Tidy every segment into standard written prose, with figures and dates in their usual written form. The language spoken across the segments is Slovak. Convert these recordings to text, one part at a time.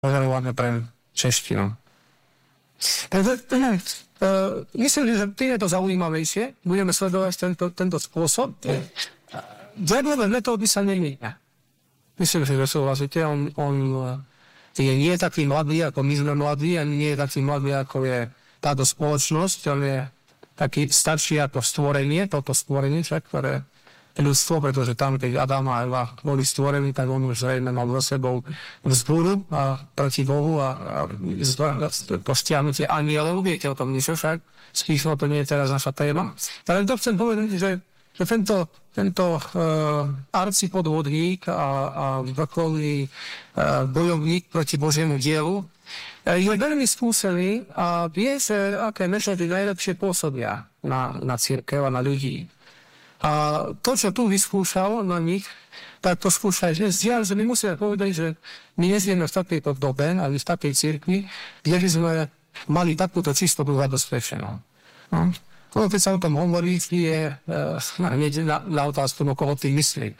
rezervované pre češtinu. Myslím, že tým je to zaujímavejšie. Budeme sledovať tento spôsob. Verbové metódy sa nemenia. Myslím, že súhlasíte. On nie je taký mladý, ako my sme mladí, a nie je taký mladý, ako je táto spoločnosť. On je taký starší ako stvorenie, toto stvorenie, ktoré ľudstvo, pretože tam, keď Adam a Eva boli stvorení, tak on už zrejme mal za sebou vzbúru proti Bohu a postiahnutie anielov. Viete o tom niečo však? Spíšlo to nie je teraz naša téma. Ale to chcem povedať, že tento arcipodvodník a vrcholný bojovník proti Božiemu dielu je veľmi skúsený a vie, že aké metódy najlepšie pôsobia na cirkev a na ľudí. A to, čo tu vyskúšal na nich, tak to skúšaj, že my musíme povedať, že my nežijeme v takejto dobe, ani v takej cirkvi, kde by sme mali takúto čistotu zabezpečenú. No. Keď sa o tom hovorí, je na otázku, koho tým myslí.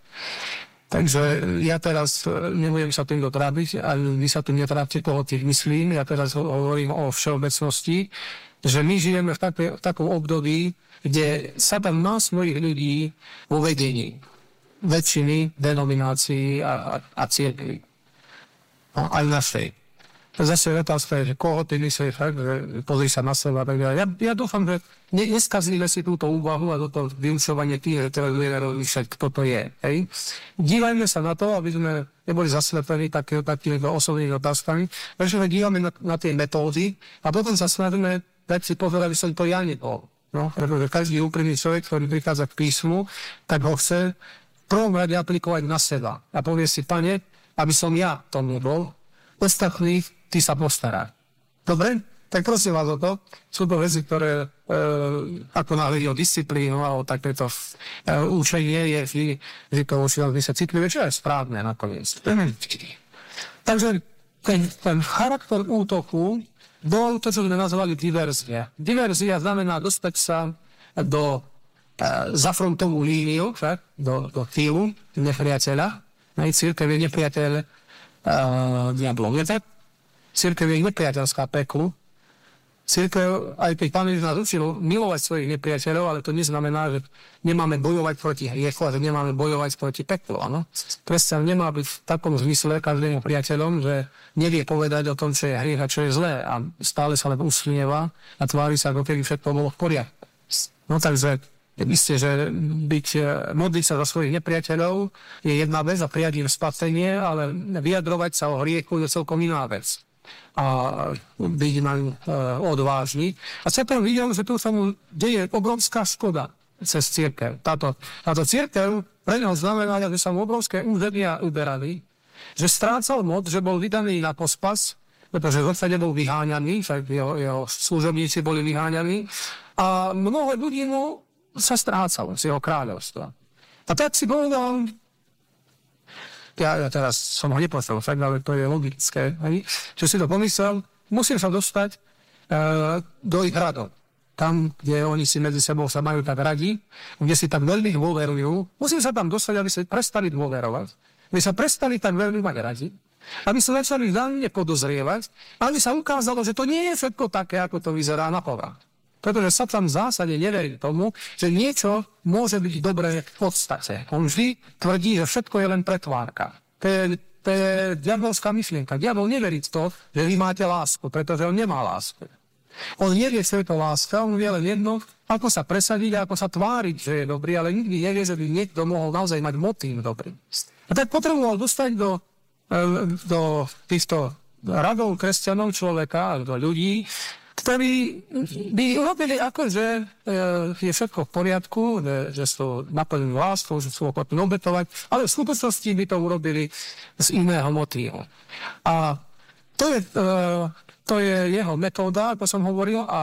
Takže ja teraz nebudem sa týmto trápiť, ale vy sa tým netrápte, koho tým myslím. Ja teraz hovorím o všeobecnosti, že my žijeme v takom období, kde Satan má svojich ľudí vo vedení väčšiny denominácií a cirkví. No, aj našej. Zase otázka je, že koho ty myslíš, že pozri sa na seba. Ja dúfam, že neskazíme si túto úvahu a toto vyučovanie tých, že treba rozlišať, kto to je. Hej? Dívajme sa na to, aby sme neboli zaslepení takými osobnými otázkami, pretože dívame na tie metódy a potom sa snažíme dať si pozor, aby som to ja nebol. No, pretože každý úprimný človek, ktorý prichádza k písmu, tak ho chce v prvom rade aplikovať na seba. A povie si, Pane, aby som ja to nebol, ostatných ty sa postaráš. Dobre? Tak prosím vás o to. Sú to veci, ktoré ako náhle o disciplínu a o takéto učenie je to určite sa citlivé, čo je správne nakoniec. Takže ten charakter útoku bol to, čo sme nazvali diverzia. Diverzia znamená dostať sa za frontovú líniu, do týlu nepriateľa. Cirkev je nepriateľ diablov. Cirkev je nepriateľská peklu. Cirkev, aj keď Pán Ježiš nás učil milovať svojich nepriateľov, ale to neznamená, že nemáme bojovať proti hriechu a že nemáme bojovať proti peklu. Áno? Kresťan nemá byť v takom zmysle každému priateľom, že nevie povedať o tom, čo je hriech a čo je zlé a stále sa len usmieva a tvári sa, ako keby všetko bolo v poriadku. No takže isté, že modliť sa za svojich nepriateľov je jedna vec a prijať im spasenie, ale vyjadrovať sa o hriechu je celkom iná vec. A byť odvážny. A sa tam videl, že tu sa mu deje obrovská škoda cez cirkev. Táto cirkev pre neho znamená, že sa mu obrovské územia uberali, že strácal moc, že bol vydaný na pospas, pretože v odsade bol vyháňaný, však jeho služobníci boli vyháňaní a mnoho ľudí mu sa strácalo z jeho kráľovstva. A tak si povedal, ja teraz som ho nepovedal, ale to je logické, že si to pomyslel, musím sa dostať do ich hradov. Tam, kde oni si medzi sebou sa majú tak radi, kde si tak veľmi dôverujú, musím sa tam dostať, aby sa prestali dôverovať, aby sa prestali tak veľmi mať radi, aby sa začali zájemne podozrievať, aby sa ukázalo, že to nie je všetko také, ako to vyzerá na povrch. Pretože Satan v zásade neverí tomu, že niečo môže byť dobré v podstate. On vždy tvrdí, že všetko je len pretvárka. To je diabolská myšlienka. Diabol neverí v to, že vy máte lásku, pretože on nemá lásku. On nevie, čo je to láska, on vie len jedno, ako sa presadiť a ako sa tváriť, že je dobrý, ale nikdy nevie, že by niekto mohol naozaj mať motív dobrý. A tak potreboval dostať do týchto radov kresťanov človeka, do ľudí, ktorí by urobili ako, že je všetko v poriadku, že sú naplnení láskou, že sú ochotní obetovať, ale v skutočnosti by to urobili z iného motívu. A to je jeho metóda, ako som hovoril, a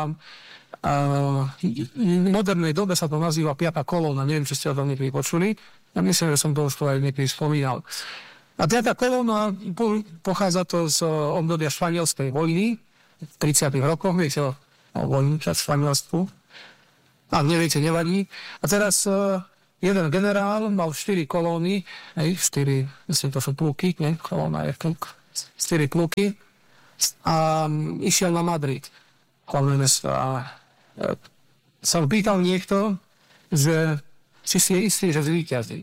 v modernej dobe sa to nazýva piata kolóna, neviem, či ste o tom niekedy počuli, ja myslím, že som to už aj niekedy spomínal. A piata kolóna pochádza to z obdobia španielskej vojny, v 30. rokoch, viete o vojnu čas v Španielsku. Ak neviete, nevadí. A teraz jeden generál mal 4 kolóny, 4, myslím, to sú pluky, kolóna je 4 kluky a išiel na Madrid. Hlavné mesto. A sa pýtal niekto, že či si je istý, že zvíťazí.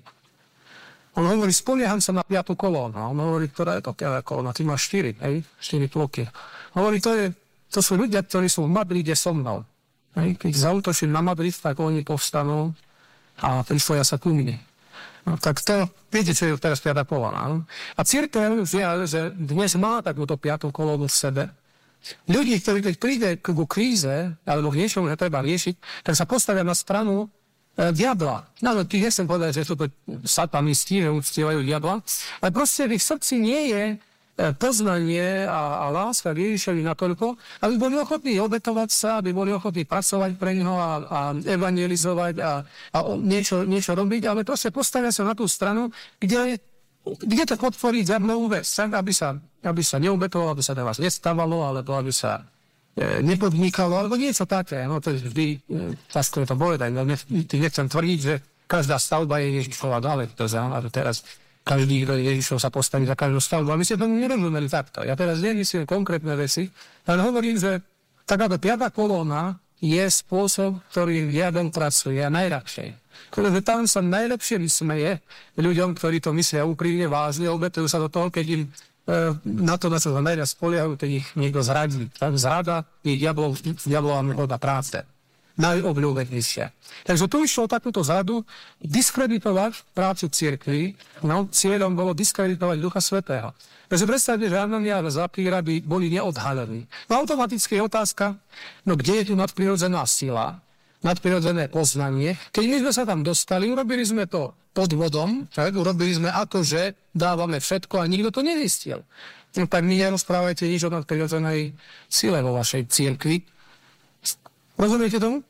On hovorí, spolieham sa na 5. kolónu. A on hovorí, ktorá je to 5. kolóna? Ty máš 4, hej? 4 kluky. Hovorí, to sú ľudia, ktorí sú v Madride so mnou. Hej? Keď zaútočím na Madrid, tak oni povstanú a prišlo sa ku mne. No, tak to, viete, čo je teraz 5. kolóna. No? A cirkev, že dnes má takúto 5. kolónu v sebe. Ľudí, ktorí keď príde ku kríze, alebo k niečomu, že treba riešiť, tak sa postavia na stranu diabla. No, tých nechcem povedať, že sú to satanisti, že uctievajú diabla, ale proste v ich srdci nie je poznanie a láska k Ježišovi natoľko, aby boli ochotní obetovať sa, aby boli ochotní pracovať pre neho a evangelizovať a niečo robiť, ale proste postavia sa na tú stranu, kde to podporiť za mnou vec, aby sa neobetovalo, aby sa na vás nestávalo, alebo aby sa nepodnikalo, alebo niečo také. No to je vždy, ťažko je to povedať, no nechcem tvrdiť, že každá stavba je Ježišova záležitosť, a teraz každý, kto Ježišov sa postaví za každú stavbu. A my ste to nerozumeli takto. Ja teraz nemyslím konkrétne veci, ale hovorím, že takáto 5. kolóna je spôsob, ktorý diabol pracuje a najľahšie. Pretože tam sa najlepšie vysmeje ľuďom, ktorí to myslia úprimne, vážne, obetujú sa do toho, keď im na to, na čo sa najviac spoliehajú, keď ich niekto zradí. Tak zrada je diablová metóda práce. Najobľúbenejšia. Takže tu išlo takúto zradu diskreditovať prácu cirkvi, no cieľom bolo diskreditovať Ducha Svätého. Takže predstavte, že Anania a Zapíra by boli neodhalení. No automaticky je otázka, no kde je tu nadprirodzená sila, nadprirodzené poznanie. Keď my sme sa tam dostali, urobili sme to pod vodom, tak? Urobili sme ako, že dávame všetko a nikto to nezistil. No, tak mi nerozprávajte nič o nadprirodzenej sile vo vašej cirkvi. Rozumiete tomu?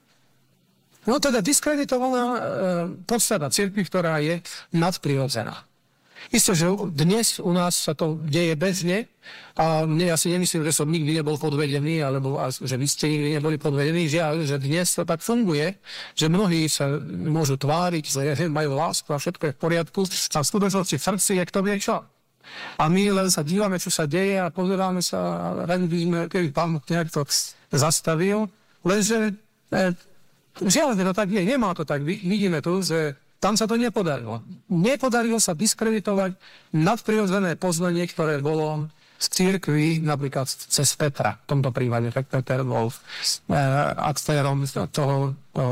No teda diskreditovaná podstata cirkvi, ktorá je nadprirodzená. Isté, že dnes u nás sa to deje bežne a ja si nemyslím, že som nikdy nebol podvedený, alebo že vy ste nikdy neboli podvedení, že dnes to tak funguje, že mnohí sa môžu tváriť, že majú lásku a všetko je v poriadku a v skutočnosti v srdci je kto vie čo. A my len sa dívame, čo sa deje a pozeráme sa a radi by sme, keby Pán nejak to zastavil, lenže žiaľ, to tak je, nemá to tak. Vidíme tu, že tam sa to nepodarilo. Nepodarilo sa diskreditovať nadprirodzené poznanie, ktoré bolo z cirkvi, napríklad cez Petra, v tomto prípade, tak Peter bol aktérom toho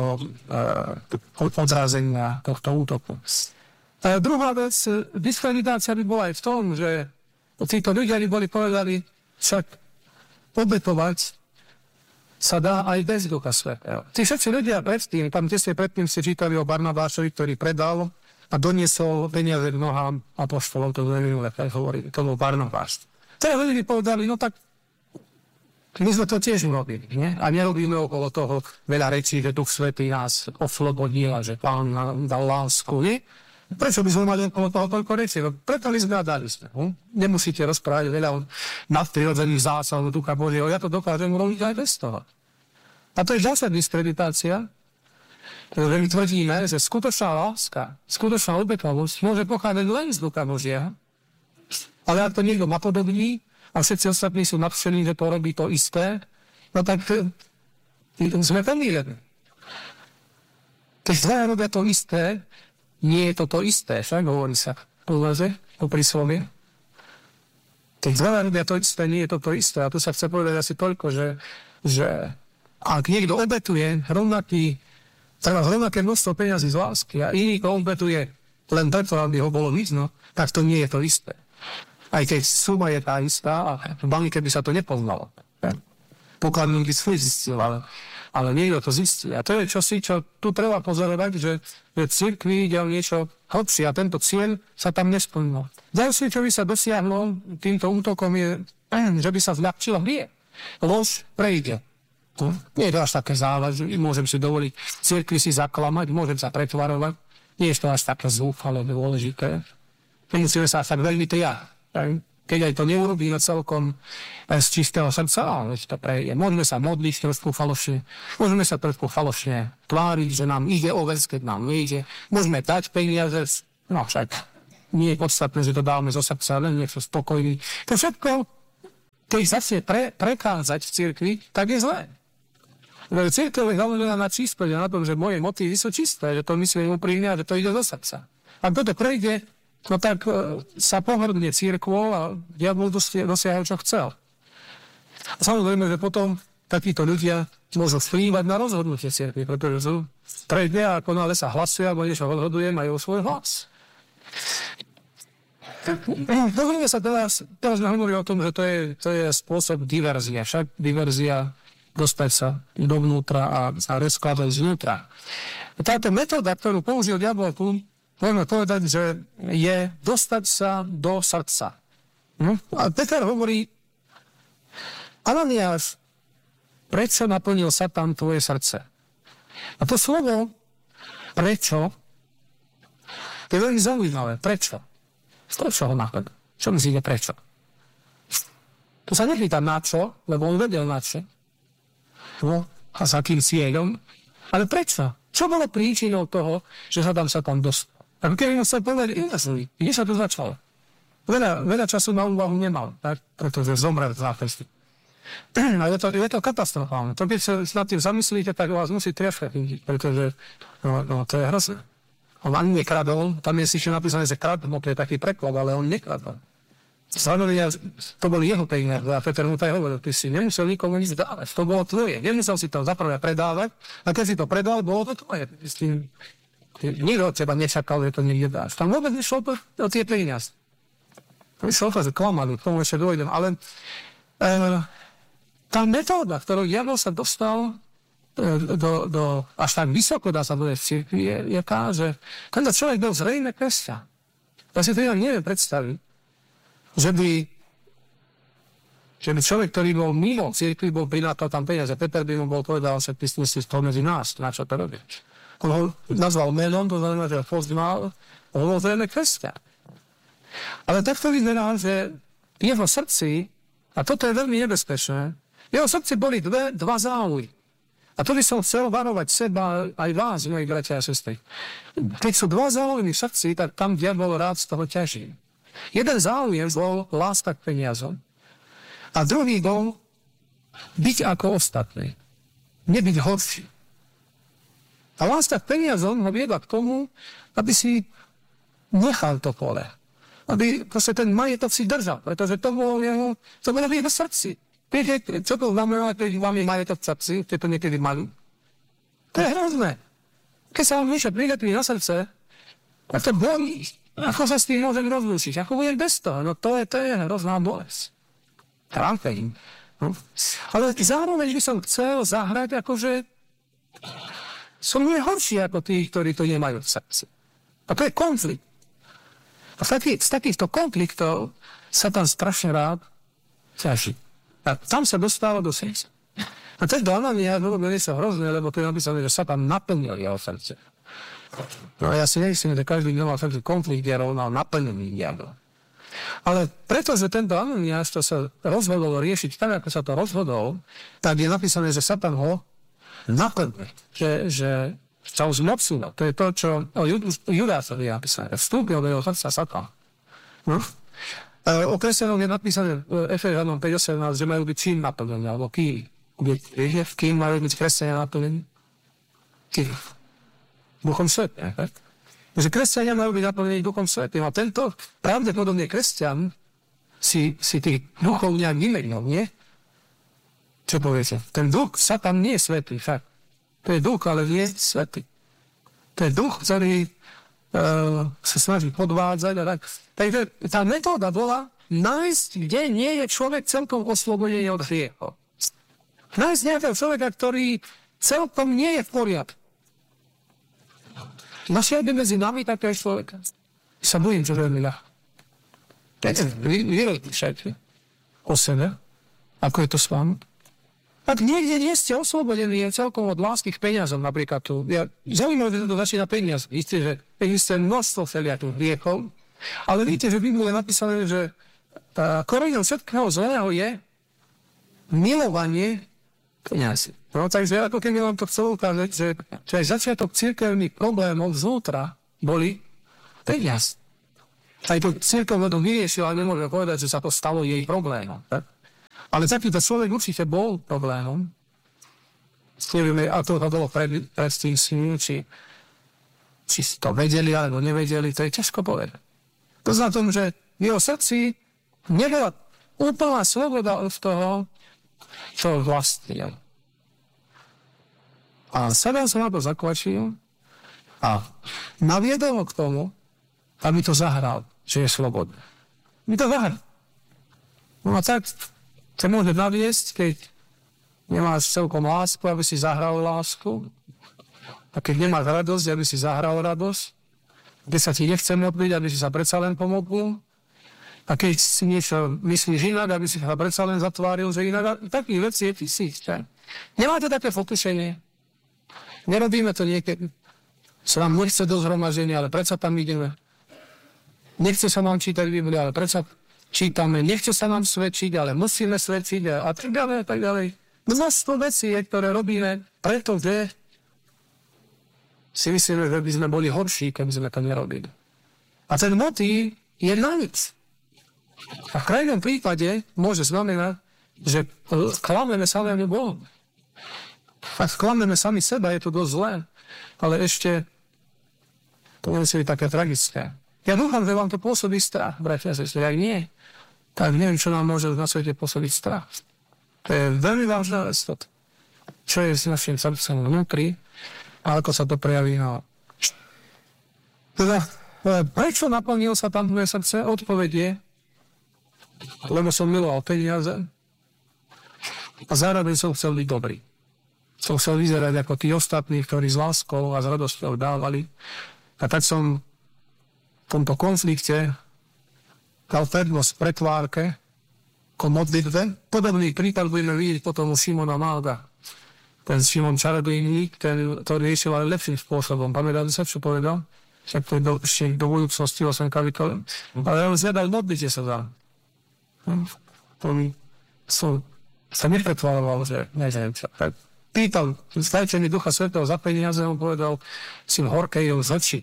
odzrazenia tohto útoku. Druhá vec, diskreditácia by bola aj v tom, že títo ľudia by boli povedali, však obetovať sa dá aj bez Ducha Svätého. Tí všetci ľudia predtým, tam tesne predtým ste čítali o Barnabášovi, ktorý predal a doniesol peniaze k nohám apoštolov, to hovorí, to bol Barnabáš. Teda ľudia povedali, no tak my sme to tiež urobili, nie? A nerobíme okolo toho veľa rečí, že Duch Svätý nás oslobodil a že Pán nám dal lásku, nie? Prečo by sme mali okolo toho toľko rečí? No, preto sme a dali sme. Nemusíte rozprávať veľa o nadprirodzených zásahov Ducha Božieho. Ja to dokážem urobiť aj bez toho. A to je zase diskreditácia, že my tvrdíme, že skutočná láska, skutočná obetovosť môže pochádzať len z Ducha Božieho. Ale ak to niekto napodobní a všetci ostatní sú nadšení, že to robí to isté, no tak sme pomýlení. Keď dvaja robia to isté, nie je to isté, však hovorí sa po príslovie. Keď dvaja robia to isté, nie je to isté. A tu sa chce povedať asi toľko, že ak niekto obetuje rovnaké množstvo peniazí z lásky a iný to obetuje len preto, aby ho bolo vidno, tak to nie je to isté. Aj keď suma je tá istá a v banke by sa to nepoznalo. Pokladník by svoj zistil, ale niekto to zistí. A to je čosi, čo tu treba pozorovať, že cirkvi ide o niečo hlbšie a tento cieľ sa tam nesplnil. Ďalšie, čo by sa dosiahlo týmto útokom je, že by sa zľahčilo hriech. Lož prejde. Nie je to až také závažné, môžem si dovoliť cirkvi si zaklamať, môžem sa pretvarovať. Nie je to až také zúfale dôležité. Nemusíme sa tak veľmi triať. Keď aj to neurobíme celkom z čistého srdca, ale to prejde. Môžeme sa modliť trošku falošne, môžeme sa trošku falošne tváriť, že nám ide o vec, keď nám nejde. Môžeme dať peniaze, no však nie je podstatné, že to dávame zo srdca, len niečo spokojný. To všetko, keď začne prekázať v cirkvi, tak je zlé. Cirkev je založená na čistote, na tom, že moje motívy sú čisté, že to myslím úprimne a že to ide zo srdca. Ak toto prejde, no tak sa pohrdne cirkvou a diabol dosiahol, čo chcel. A samozrejme, že potom takíto ľudia môžu vplývať na rozhodnutie cirkvi, pretože sú prejde a konále sa hlasuje alebo niečo rozhoduje, majú svoj hlas. Dovolíme sa teraz hovorí o tom, že to je spôsob diverzie. Však diverzia dostať sa dovnútra a rozkladať zvnútra. Táto metóda, ktorú použil diabol, môžeme povedať, že je dostať sa do srdca. A Peter hovorí, Ananiáš, prečo naplnil Satan tvoje srdce? A to slovo prečo je veľmi zaujímavé. Prečo? Prečo ho naplnil? Čo myslíte prečo? Tu sa nepýta na čo, lebo on vedel na čo. No, a s akým cieľom. Ale prečo? Čo bolo príčinou toho, že sa tam dostal? Ako keby sa povedali, kde sa to začalo? Veľa času na úvahu nemal, tak? Pretože zomrel v zápesti. A je to katastrofálne. To keď sa nad tým zamyslíte, tak vás musí triafať, pretože to je hrozné. On ani nekradol, tam je si ešte napísané, že kradol, to je taký preklad, ale on nekradol. To boli jeho peniaze a Peter mu tak hovoril, ty si nemusel nikomu nič dávať, to bolo tvoje. Nemusel si to zaprvé predávať a keď si to predal, bolo to tvoje. Nikto od teba nečakal, že to niekde dáš. Tam vôbec nešlo o tie peniaze. To išlo že klamali, k tomu ešte dojdem, ale tá metóda, ktorou diabol sa dostal až tak vysoko, dá sa povedať v cirkvi, je tá, že tento človek bol zrejme kresťan. Ja si to neviem predstaviť, že by človek, ktorý bol mimo cirkvi, bol prinátal tam peniaze. Peter by mu bol povedal, že ty si to medzi nás, na čo to robíš. On ho nazval menom, to znamená, že ho poznal, on bol zrejme kresťan. Ale takto vyzerá, že v jeho srdci, a toto je veľmi nebezpečné, v jeho srdci boli dva záujmy. A to by som chcel varovať seba aj vás, moji bratia a sestry. Keď sú dva záujmy v srdci, tak tam diabol rád z toho ťaží. Jeden záujem bol láska k peniazom a druhý bol byť ako ostatní. Nebyť horší. A láska k peniazom ho viedla k tomu, aby si nechal to pole. Aby proste ten majetok si držal, pretože to bolo v jeho srdci. Viete, čo to znamená, keď vám je majetok v srdci, keď to niekedy mali? To je hrozné. Keď sa vám niečo priletí na srdce, tak to bolí. Ako sa s tým môžem rozlúčiť? Ako budem bez toho? No to je hrozná bolesť. Trápení. No. Ale zároveň by som chcel zahrať, akože som nie horší ako tí, ktorí to nemajú v srdci. A to je konflikt. A z takýchto konfliktov sa tam strašne rád ťaží. A tam sa dostáva do srdca. A tento Ananiáš je sa hrozné, lebo to je napísané, že sa tam naplnil jeho srdce. No ja si nemyslím, že každý, kto mal taký konflikt, je rovnal naplnený diabol. Ale pretože tento Ananiáš to sa rozhodol riešiť tak, ako sa to rozhodol, tak je napísané, že Satan ho naplnil. Že sa už zmocnil. To je to, čo o Judásovi je napísané. Vstúpil do jeho srdca Satan. No? O kresťanom je napísané v Efežanom 5.18, že majú byť čím naplnení, alebo kým. Kým majú byť kresťania naplnení? Kým? Duchom Svätým. Takže kresťania majú byť naplnení Duchom Svätým. A tento pravdepodobne kresťan si tých duchov nejak vymenil, nie? Čo poviete? Ten duch, Satan nie je svätý, fakt. To je duch, ale nie je svätý. To je duch, ktorý sa snaží podvádzať a tak. Takže tá metóda bola nájsť, kde nie je človek celkom oslobodený od hriechov. Nájsť nejakého človeka, ktorý celkom nie je v poriadku. Našiel by medzi nami takého človeka. Sa bojím, čo veľmi ľahko. Vyrozmýšľajte o sebe, ako je to s vami. Ak niekde nie ste oslobodení celkom od lásky k peniazom, napríklad tu. Zaujímavé, že to začína peniaz. Víte, že existuje množstvo všelijakých hriechov, ale víte, že v Biblii je napísané, že koreňom všetkého zlého je milovanie peniazy. No, takže ako keby vám to chcel ukázať, že aj začiatok cirkevných problémov zvnútra boli peniaz. Aj to cirkev to vyriešila, ale nemôžeme povedať, že sa to stalo jej problémom. Tak? Ale takýto človek určite bol problémom. Nevieme, a to bolo pred tým synom, či to vedeli, alebo nevedeli, to je ťažko povedať. To znamená tom, že v jeho srdci nebola úplná sloboda od toho, čo vlastnil. A Satan sa na to zakvačil a naviedol ho k tomu, aby to zahral, že je slobodný. My to zahral. No a tak sa môže naviesť, keď nemáš celkom lásku, aby si zahral lásku. A keď nemáš radosť, aby si zahral radosť. Keď sa ti nechce modliť, aby si sa predsa len pomodlil. A keď si niečo myslíš inak, aby si sa predsa len zatváril, že inak. Takých vecí je tisíc. Nemá to také pokušenie. Nerobíme to niekedy. Sa nám nechce do zhromaždenia, ale predsa tam ideme. Nechce sa nám čítať Bibliu, ale predsa čítame. Nechce sa nám svedčiť, ale musíme svedčiť a tak ďalej, a tak ďalej. Množstvo vecí, ktoré robíme, pretože si myslíme, že by sme boli horší, keby sme to nerobili. A ten motív je navíc. A v krajnom prípade môže znamenať, že klameme samému Bohu. Ak klameme sami seba, je to dosť zlé, ale ešte to nemusí byť také tragické. Ja dúfam, že vám to pôsobí strach, bratia a sestry. Ak nie, tak neviem, čo nám môže na svete pôsobiť strach. To je veľmi vážna vec toto. Čo je s našim srdcom vnútri a ako sa to prejaví na... Teda, prečo naplnil sa tam moje srdce? Odpoveď je, lebo som miloval peniaze a zároveň som chcel byť dobrý. Som chcel vyzerať ako tí ostatní, ktorí s láskou a s radosťou dávali. A tak som v tomto konflikte dal prednosť pretvárke ako modlitbe. Podobný prípad budeme vidieť potom u Šimona Malda. Ten Šimon Čarodejník, ten to riešil aj lepším spôsobom. Pamätáte sa, čo povedal? Však to je ešte do budúcnosti 8 kapitole. Ale on zvedal, modlite sa za. Som sa nepretvároval, že neviem čo. Tak pýtal, stajte mi Ducha Svätého za peniaze, on povedal, si v horkej z očí.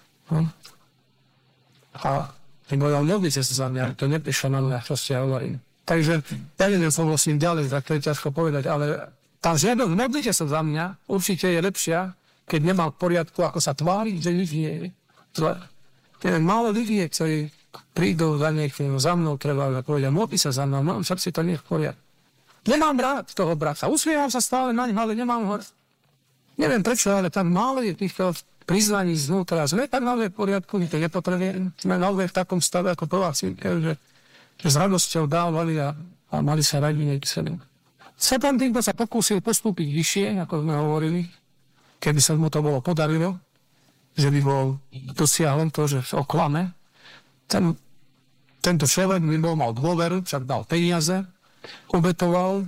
A ten povedal, modlite sa za mňa, to neprišlo na mňa, čo ste hovorili. Takže ja neviem, som s ním ďalej, tak to je ťažko povedať, ale tá žiadosť, modlite sa za mňa, určite je lepšia, keď nemá v poriadku, ako sa tvári, že nič nie je. Málo ľudí, ktorí prídu za niekým, za mnou treba povedať, modli sa za mnou, mám srdci, to nie je v poriadku. Nemám rád toho brata, usmievam sa stále na ňa, ale nemám ho. Neviem prečo, ale tam málo je týchto priznaní znútra. Sme tak naozaj v poriadku, my to nepotrebujeme. Sme naozaj v takom stave ako prvá cirkev, že s radosťou dávali a mali sa radi niekde sebe. Satan týmto sa pokúsil postúpiť vyššie, ako sme hovorili, keby sa mu to bolo podarilo, že by bol dosiahol to, že oklame. Tento človek by bol mal dôveru, však dal peniaze, obetoval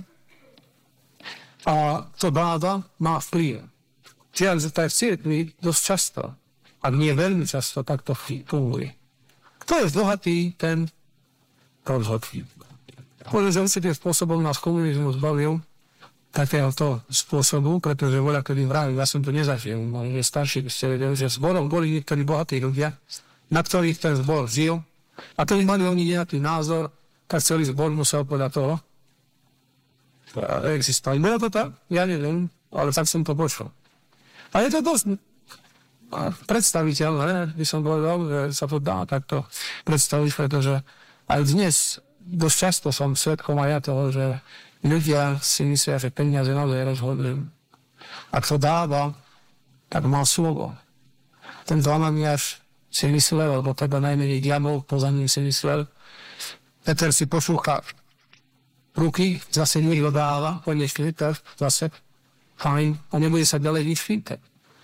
a to dáda má vplyv. Čiže to je v cirkvi dosť často, a nie veľmi často, tak to funguje. Kto je bohatý, ten rozhodí. Možno, že určitým spôsobom nás komunizmus zbavil takéhoto spôsobu, pretože voľa, kedy vravím, ja som to nezažil, je starší, by ste vedeli, že zborom boli niektorí bohatí ľudia, na ktorých ten zbor žil, a keď mali oni nejaký názor, tak celý zbor musel podľa toho existovať. Bolo to tak? Ja neviem, ale tak som to počul. A je to dosť predstaviteľné, by som povedal, že sa to dá takto predstaviť, pretože aj dnes dosť často som svedkom aj ja toho, že ľudia si myslia, že peniaze naozaj rozhodujú. Ak to dáva, tak mal slovo. Tento Ananiáš si myslel, alebo teda najmenej diabol poza ním si myslel, Peter si pošúcha ruky, zase niekto dáva, pôjde šliter, zase fajn, a nebude sa ďalej nič fintať.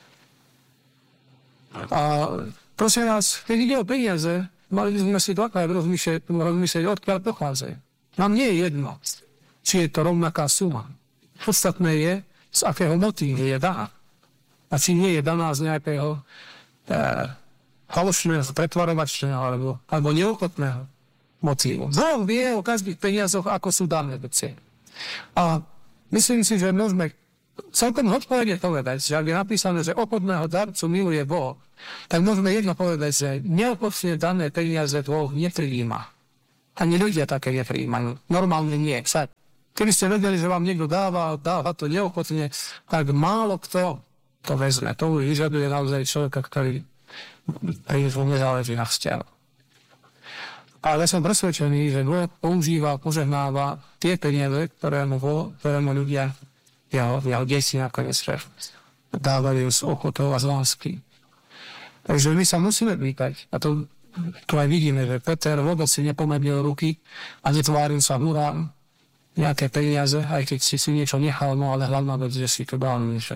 A prosím vás, keď ide o peniaze, mali by sme si dvakrát rozmýšľať, odkiaľ pochádzajú. Nám nie je jedno, či je to rovnaká suma. Podstatné je, z akého motívu je daná. A či nie je daná z nejakého falošného, pretvarovačného alebo neochotného motívu. Boh vie o každých peniazoch, ako sú dané veci. A myslím si, že môžeme celkom odpovedne povedať, že ak je napísané, že obchodného darcu miluje Boh, tak môžeme jedno povedať, že neobchodne dané peniaze Boh neprijíma. Ani ľudia také neprijímajú. Normálne nie. Keby ste vedeli, že vám niekto dáva to neobchodne, tak málo kto to vezme. To vyžaduje naozaj človeka, ktorý nezáleží na vzťahu. Ale ja som presvedčený, že Boh používa, požehnáva tie peniaze, ktoré mu ľudia, jeho deti nakoniec dávajú z ochotou a z lásky. Takže my sa musíme pýtať, a to aj vidíme, že Peter vôbec si nepomedlil ruky a netváril sa hurám nejaké peniaze, aj keď si niečo nechal, no ale hlavná vec, že si to dal niečo.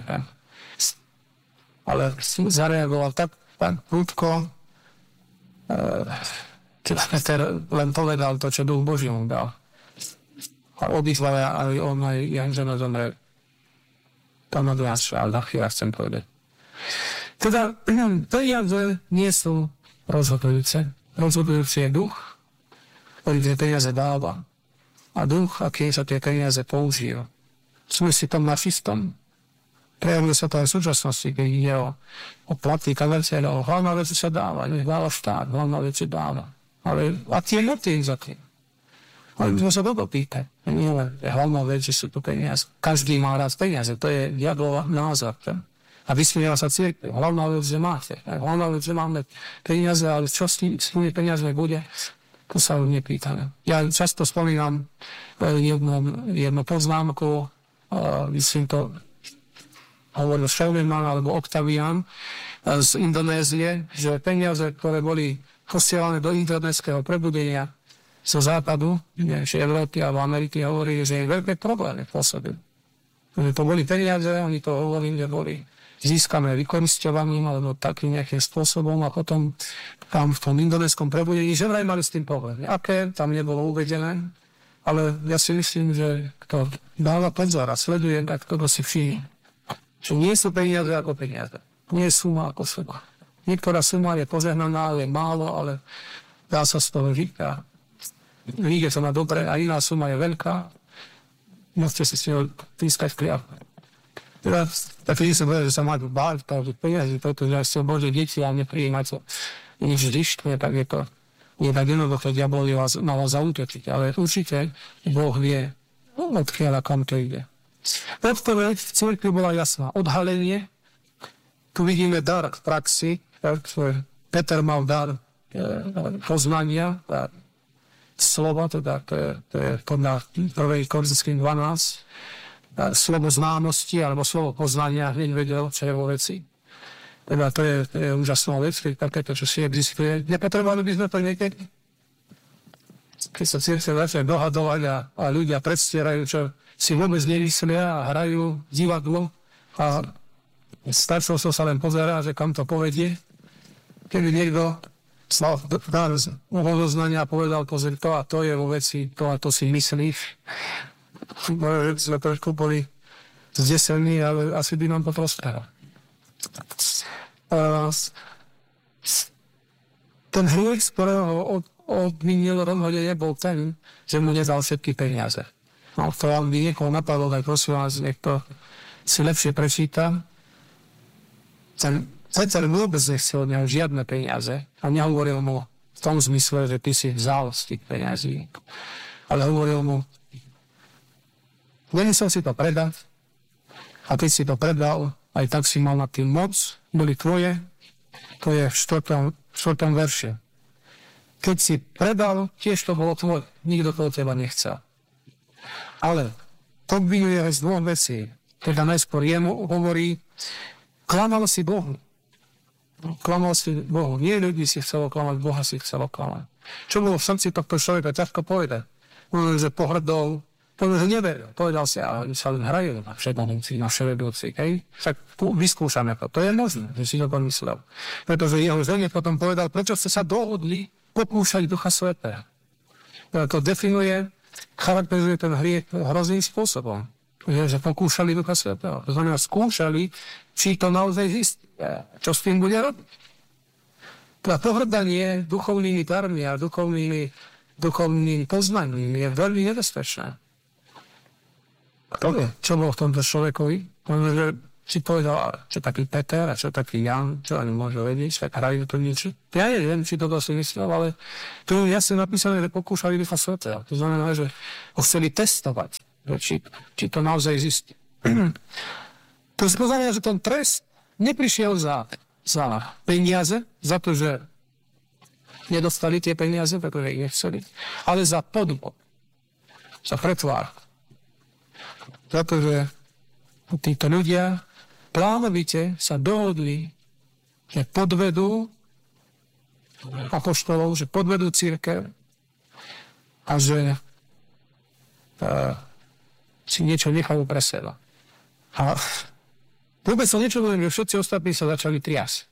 Ale zareagoval tak prudko, Peter len povedal to, čo Duch Boží mu dal. A obývajú aj on, aj Jan žena zomrel. To na nás šál, na chvíľa chcem povedať. Teda peniaze nie sú rozhodujúce. Rozhodujúci je duch, ktorý tie peniaze dáva. A duch, aký sa tie peniaze použijú. Sme si tam našistom. Prejavuje sa to aj v súčasnosti, keď ide o platy kaverciálov. Hlavná vec sa dáva, dáva štát, hlavná vec sa dáva. Ale a tie motív za tým. Ale to sa toto pýtať. Nie len hlavná vec, že sú to peniaze. Každý má rád peniaze, to je diablov názor. A vysmieva sa cirkev. Hlavná vec, že máte. Hlavná vec, že máme peniaze, ale čo s tými peniazmi bude, to sa už nepýtame. Ja často spomínam jednu poznámku, myslím to hovoril Šelman alebo Octavian z Indonézie, že peniaze, ktoré boli posielané do internetského prebudenia zo západu, že Európy alebo Ameriky, hovorí, že je veľké problémy pôsobili. To boli peniaze, oni to hovorili, že boli získané vykoristovaním alebo takým nejakým spôsobom a potom tam v tom indonéskom prebudení, že vraj mali s tým problém. Aké tam nebolo uvedené, ale ja si myslím, že kto dáva pozor a sleduje, tak toto si všimne. Že nie sú peniaze ako peniaze. Nie je suma ako suma. Niektorá suma je požehnaná, je málo, ale dá sa z toho žiť a vyjde to na dobre a iná suma je veľká. Môžete si s ňou pískať kliap. Teda, tak keď som povedal, že sa máte báť, takže peniaze, pretože ste Božie deti a neprijímať to nič zištne, tak je to nie tak jednoduché, diabol na vás zaútočiť. Ale určite Boh vie, odkiaľ a kam to ide. Odpoveď v cirkvi bola jasná. Odhalenie. Tu vidíme dar v praxi. Peter mal dar poznania, dar slova, teda to je podľa 1. Korinským 12. Slovo známosti alebo slovo poznania, hneď vedel, čo je vo veci. Teda to je úžasná vec, takéto, čo si existuje. Nepotrebovali by sme to niekedy? Keď sa cirkev začne dohadovať a ľudia predstierajú, čo si vôbec nemyslia a hrajú divadlo a stačilo sa len pozerá, že kam to povedie. Keby niekto mal rozoznania a povedal, pozri, to a to je vo veci, to a to si myslíš. Sme trošku boli zdesení, ale asi by nám to prospelo. Ten hriech, z ktorého odvinil rozhodenie, bol ten, že mu nedal všetky peniaze. No, to vám by niekoho napadlo, tak prosím vás, niekto si lepšie prečíta. Ten Peter vôbec nechcel od neho žiadne peniaze a nehovoril mu v tom zmysle, že ty si vzal z tých peniazí. Ale hovoril mu, nemusel si to predať a keď si to predal, aj tak si mal na tým moc, boli tvoje, to je v 4. verše. Keď si predal, tiež to bolo tvoje, nikto to od teba nechcel. Ale to obvinuje aj z dvoch vecí. Teda najskôr jemu hovorí, klamal si Bohu. Klamal si Bohu. Nie ľudí si chcelo klamať, Boha si chcelo klamať. Čo bolo v srdci tohto človeka, ťažko povedať. Povedal, že pohrdol, povedal, že neveril. Povedal si, ale sa len hrajú na všemohúci, na vševedúci. Však vyskúšame to. To je možné, že si to pomyslel. Pretože jeho žene potom povedal, prečo ste sa dohodli pokúšať Ducha Svätého. To definuje, charakterizuje ten hriech hrozným spôsobom. Že pokúšali Ducha Svätého. To znamená, skúšali, či to naozaj zistí. Čo s tým bude robiť? A pohrdanie duchovnými darmi a duchovnými poznaním je veľmi nebezpečné. To je, čo bolo v tomto človekovi. On si povedal, čo taký Peter a čo taký Jan, čo ani môže vedieť, tak hrajú to niečo. Ja neviem, či toto si myslel, ale tu je jasne napísané, že pokúšali vyfať sveta. To znamená, že ho chceli testovať, či to naozaj existuje. To znamená, že ten trest neprišiel za peniaze, za to, že nedostali tie peniaze, pretože ich nechceli, ale za podvod, za pretvárku. Za to, že títo ľudia plánovite sa dohodli, že podvedú apoštolov, že podvedú cirkev a že si niečo nechajú pre seba. A vôbec som niečo poviem, že všetci ostatní sa začali triasť.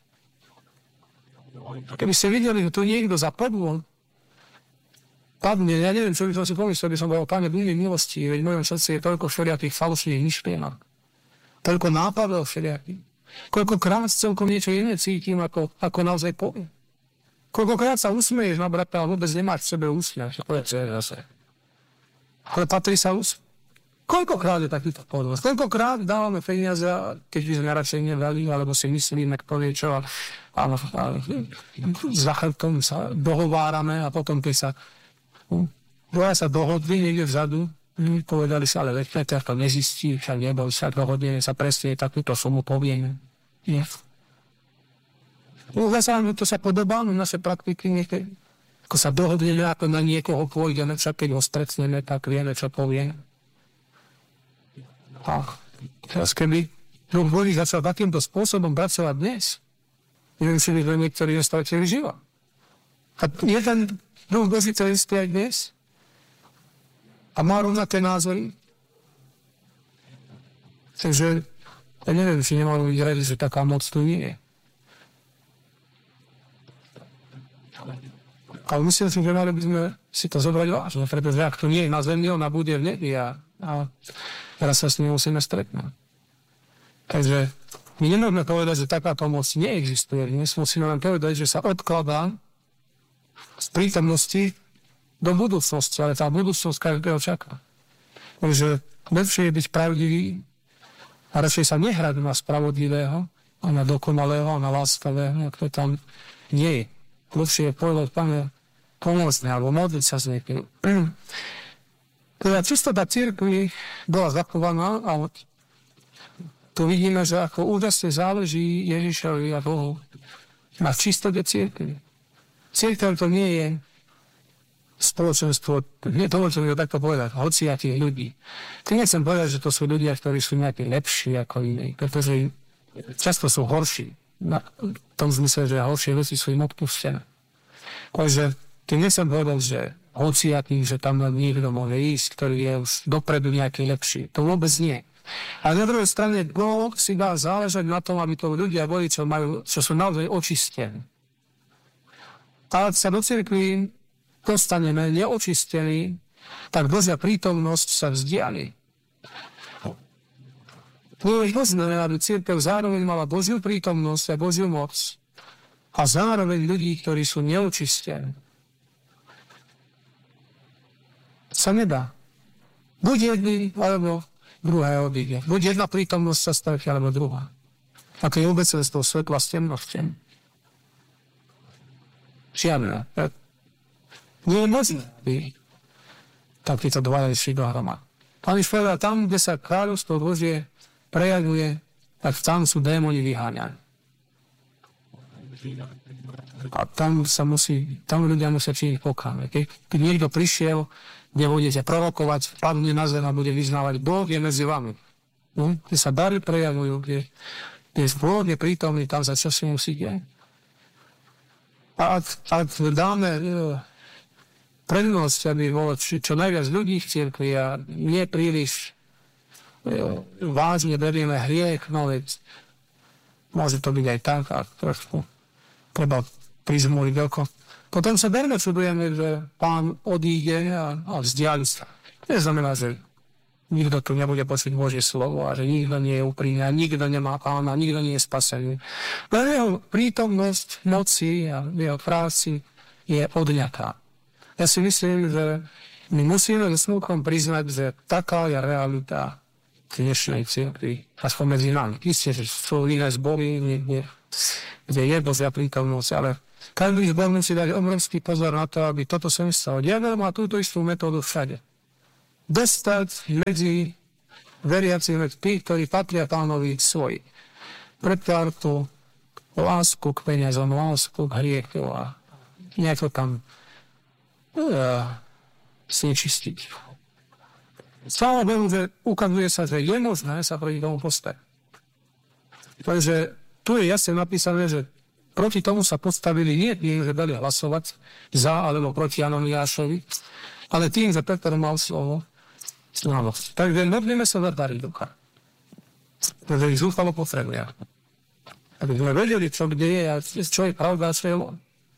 Keby ste videli, že tu niekto za podvod padne, ja neviem, čo by som si pomyslel, by som bol, Pane, buď mi milosti, veď v mojom srdci je toľko všelijakých falošných myšlienok, toľko nápadov všelijakých. Koľkokrát celkom niečo iné cítim, ako naozaj poviem. Koľkokrát sa usmeješ na brata, ale vôbec nemáš v sebe úsmev, že povedz, že zase. Ale patrí sa úsmev. Koľkokrát je takýto podvod? Koľkokrát dávame peniaze, keď by sme radšej nedali, alebo si myslíme, kto vie čo, a za chrbtom sa dohovárame a potom, keď sa dvoja sa dohodli niekde vzadu, povedali sa, ale veď Peter to nezistí, však nebol sa dohodne, sa presne takúto sumu povieme. Nie. To sa podobá na naše praktiky niekedy. Ako sa dohodneme, ako na niekoho pôjdeme, však keď ho stretneme, tak vieme, čo povieme. A teraz keby Duch Boží začal takýmto spôsobom pracovať dnes, neviem si, že niektorí nestratili život. A je ten Duch Boží, ktorý stojí dnes a má rovnaké názory. Takže ja neviem, či nemalo byť radi, že taká moc tu nie je. Ale myslím si, že mali by sme si to zobrať vážne, pretože ak to nie je na zemi, ona bude v nebi a teraz sa s ním musíme stretnúť. Takže my nemôžeme povedať, že takáto moc neexistuje. Dnes musíme len povedať, že sa odkladá z prítomnosti do budúcnosti, ale tá budúcnosť každého čaká. Takže lepšie je byť pravdivý a radšej sa nehrať na spravodlivého a na dokonalého a na láskavého, ako to tam nie je. Lepšie je povedať, Pane, pomôcť alebo modliť sa s niekým. Teda čistota cirkvi bola zachovaná a tu vidíme, že ako úžasne záleží Ježišovi a Bohu na čistote cirkvi. Cirkev to nie je spoločenstvo, nedovolte mi to takto povedať, hociakých ľudí. Tým nechcem povedať, že to sú ľudia, ktorí sú nejakí lepší ako iní, pretože často sú horší. V tom zmysle, že horšie veci sú im odpustené. Takže tým nechcem povedať, že hociaký, že tam niekto môže ísť, ktorý je už dopredu nejaký lepší. To vôbec nie. A na druhej strane Boh si dá záležať na tom, aby to ľudia boli, čo sú naozaj očistení. Ale sa do cirkvi dostaneme neočistení, tak Božia prítomnosť sa vzdiali. Znamená, aby cirkev zároveň mala Božiu prítomnosť a Božiu moc a zároveň ľudí, ktorí sú neočistení. Sa nedá. Buď jedný, alebo druhé odíde. Buď jedna prítomnosť sa stretne, alebo druhá. Ako je obecenstvo svetla s temnosťou. Žiadne. Nie je možné, aby tak títo dva išli dohromady. Pán Ježiš povedal, tam, kde sa kráľovstvo Božie prejavuje, tak tam sú démoni vyháňaní. A tam ľudia musia činiť pokánie. Keď niekto prišiel, kde budete prorokovať, padne na zem a bude vyznávať, Boh je medzi vami. Kde sa dary prejavujú, kde Boh je prítomný, tam sa čosi musí deť. A ak dáme prednosť, aby bolo čo najviac ľudí v cirkvi a nie príliš vážne berieme hriech, no veď môže to byť aj tak a trošku treba prizmúliť oko. Potom sa veľmi čudujeme, že Pán odíde a vzdiali sa. To znamená, že nikto tu nebude počuť Božie slovo a že nikto nie je úprimný a nikto nemá Pána, nikto nie je spasený. Len jeho prítomnosť moci a jeho práci je odňatá. Ja si myslím, že my musíme s smutkom priznať, že taká je realita dnešnej cirkvi, aspoň medzi nami. Isté, že sú iné zbory, kde je Božia prítomnosť, ale každý zbor musí dať obrovský pozor na to, aby toto sa nestalo. Diabol má túto istú metódu všade. Dostať medzi veriacimi tých, ktorí patria Pánovi svoji. Predkártu, lásku k peniazom, lásku k hriechu a nejako tam znečistiť. Sláva Bohu, že ukazuje sa, že je možné sa proti tomu postaviť. Takže tu je jasne napísané, že proti tomu sa postavili nie tým, že dali hlasovať za alebo proti Ananiášovi, ale tým, že Peter mal slovo. Takže modlíme sa za dary ducha. Takže ich zúfalo potrebujeme. Aby sme vedeli, čo kde je a čo je pravda a čo je len.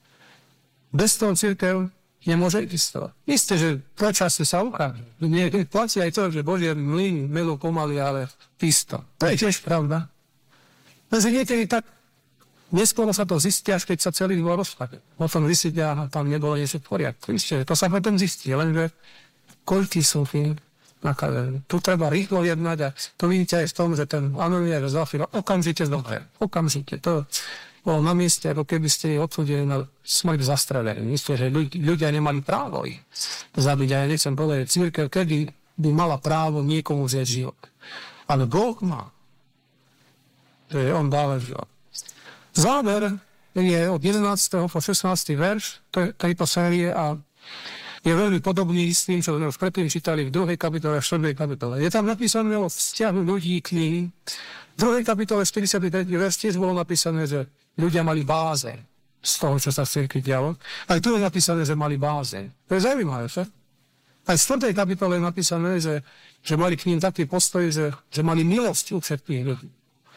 Bez toho cirkev nemôže existovať. Isté, že počasie sa ukáže. Platí aj to, že Božie mlyny melú pomaly, ale isto. To je tiež pravda. Takže niekedy tak neskôr sa to zistí, až keď sa celý dvor rozpadne. Potom zistia, a tam nebolo niečo v poriadku. Isté, to sa potom zistí, lenže koľký sú tým nakazení. Tu treba rýchlo jednať a to vidíte aj v tom, že ten Ananiáš Zafira okamžite zomrel. Okamžite. To bolo na mieste, ako keby ste ich odsúdili na smrť zastrelení. Myslím, že ľudia nemali právo ich zabiť. A ja nechcem povedať, cirkev kedy by mala právo niekomu vziať život. Ale Boh má. Že on dáva život. Záver je od 11. po 16. verš tejto série a je veľmi podobný s tým, čo sme už predtým čítali v 2. kapitole a v 4. kapitole. Je tam napísané o vzťahu ľudí k ním. V 2. kapitole 43. verš tiež bolo napísané, že ľudia mali bázeň z toho, čo sa v cirkvi dialo. Aj tu je napísané, že mali bázeň. To je zaujímavé, že? Aj v 4. kapitole je napísané, že mali k ním taký postoj, že mali milosť u všetkých ľudí.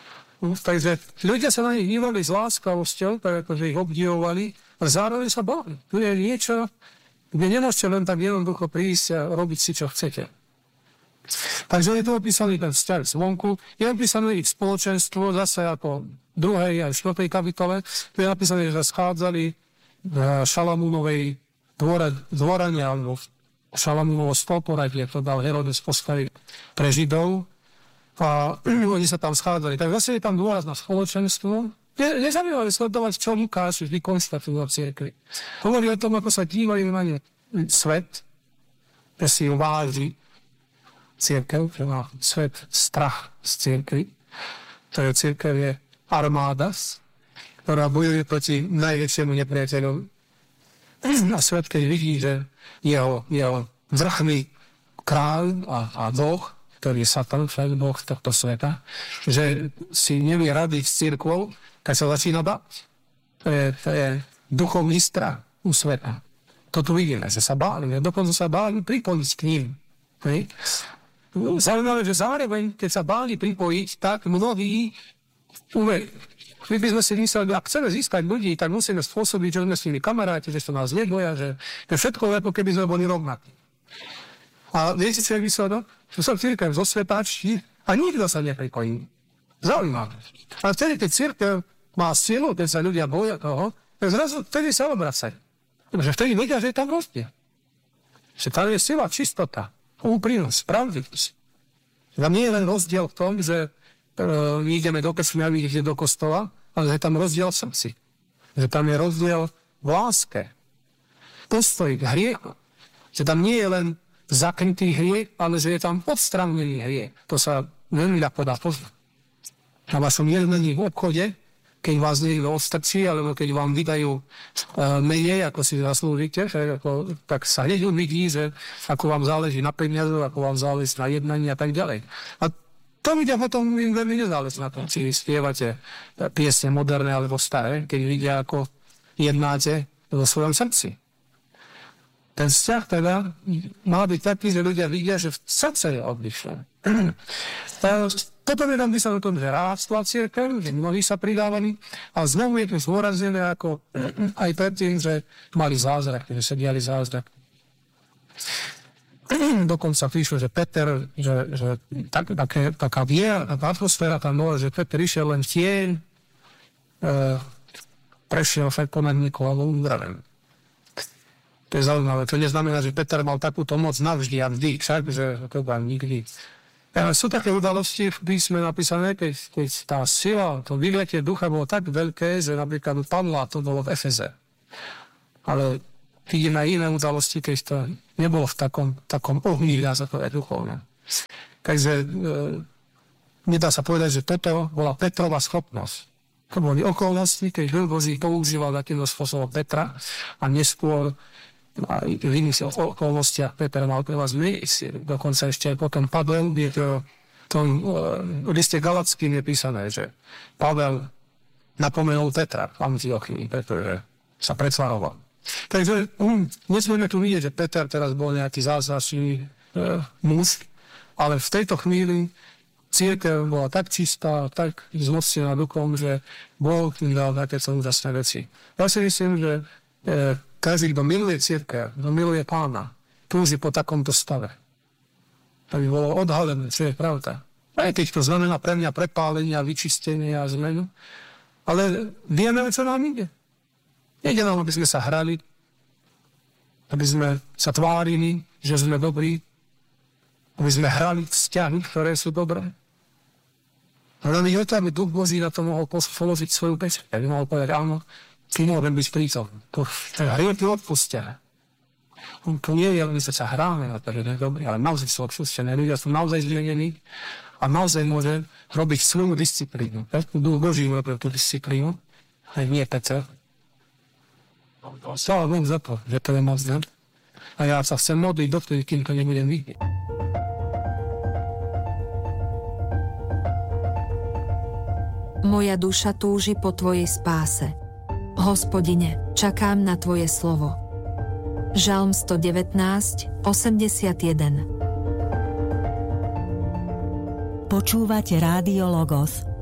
Takže ľudia sa na nich dívali s láskavosťou, tak akože ich obdivovali, ale zároveň sa báli. Tu je niečo, kde nemôžete len tak jednoducho prísť a robiť si, čo chcete. Takže je to opísaný ten vzťah zvonku, je opísané ich spoločenstvo, zase ako v 2. a 4. kapitole, tu je napísané, že schádzali v Šalamúnovej dvorane, alebo Šalamúnovo stolporadie, to dal Herodes postaviť pre Židov, a oni sa tam schádzali. Tak zase je tam dôraz na spoločenstvo. Nezaujímavé sledovať, čo Lukáš vždy konštatujú v cirkvi. Hovorí o tom, ako sa dívajú na ne svet, že si uváži cirkev, že má svet strach z cirkvi. To je cirkev je armáda, ktorá bojuje proti najväčšiemu nepriateľovi. A svet, keď vidí, že jeho vrchný kráľ a boh, ktorý je Satan, boh tohto sveta, že si nevie rady s cirkvou, tak sa začína báť. To je duchovný strach u sveta. To tu vidíme, že sa báli, dokonca sa báli pripojiť k ním. Zaujímavé, že zároveň, keď sa báli pripojiť, tak mnohí uverili. My by sme si mysleli, ak chceme získať ľudí, tak musíme spôsobiť, že sme s nimi kamaráti, že sa nás neboja, že všetko je, ako keby sme boli rovnakí. A viete, čo je výsledok? Že sa cirkev zosvetáči a nikto sa nepripojí. Zaujímavé. A vtedy, keď cirkev má silu, keď sa ľudia boja toho, tak zrazu vtedy sa obracajú. Pretože vtedy vedia, že je tam rozdiel. Že tam je sila, čistota, úprimnosť, pravdivosť. Tam nie je len rozdiel v tom, že my ideme do krčmy a vy idete do kostola, ale je tam rozdiel v srdci. Že tam je rozdiel v láske, postoj k hriechu. Že tam nie je len zakrytý hriech, ale že je tam odstranený hriech. To sa veľmi ľahko dá poznať. Na vašom jednaní v obchode, keď vás niekto odstrčí, alebo keď vám vydajú menej, ako si zaslúžite, tak sa hneď uvidí, že ako vám záleží na peniazoch, ako vám záleží na jednaní a tak ďalej. A to vidia potom im veľmi nezáleží na tom, či spievate piesne moderné alebo staré, keď vidia, ako jednáte vo svojom srdci. Ten vzťah teda má byť taký, že ľudia vidia, že v srdce je odlišné. Potom je tam písané o tom, že rástla cirkev, že mnohí sa pridávali a znovu je to zdôraznené ako aj predtým, že mali zázrak, že sa diali zázrak. Dokonca píšu, že Peter, že taká viera, taká atmosféra tam bola, že Peter išiel len v tieň, prešiel všetko nad nikoho uzdravený. To je zaujímavé. To neznamená, že Peter mal takúto moc navždy a vždy, však, že to tam nikdy Sú také udalosti v písme napísané, keď tá sila, to vyletie ducha bolo tak veľké, že napríklad Pavla to bolo v Efeze. Ale vidíme aj iné udalosti, keď to nebolo v takom ohni, dá sa povedať duchovne. Takže nedá sa povedať, že toto bola Petrova schopnosť. To boli okolnosti, keď Duch Boží používal takýmto spôsobom Petra a neskôr v iných okolnostiach Peter mal pre vás výsť. Dokonca ešte potom Pavel, je to v tom liste Galackým je písané, že Pavel napomenul Petra v Antiochii, pretože sa pretvaroval. Takže nesmieme tu vidieť, že Peter teraz bol nejaký zázračný muž, ale v tejto chvíli cirkev bola tak čistá, tak zmocnená duchom, že Boh im dal takéto úžasné veci. Ja si myslím, že každý, kto miluje cirkev, kto miluje Pána, túži po takomto stave. Aby bolo odhalené, čo je pravda. Aj keď to znamená pre mňa prepálenie a vyčistenie a zmenu. Ale vieme, čo nám ide. Nejde nám, aby sme sa hrali, aby sme sa tvárili, že sme dobrí, aby sme hrali vzťahy, ktoré sú dobré. Ale my to, aby Duch Boží na to mohol položiť svoju pečať. Aby mohol povedať, áno, ty môžem byť prítomný. To hriechy odpustia. To nie je, aby sa hráme na to, že to je dobré, ale naozaj sú odpustené. Ľudia sú naozaj zmenení a naozaj môže robiť svoju disciplínu. Duch Boží robil tú disciplínu, ale nie Peter. Sláva Bohu za to, že to je možné. A ja sa chcem modliť dovtedy, kým to nebudem vidieť. Moja duša túži po Tvojej spáse. Hospodine, čakám na Tvoje slovo. Žalm 119, 81. Počúvate Rádio Logos.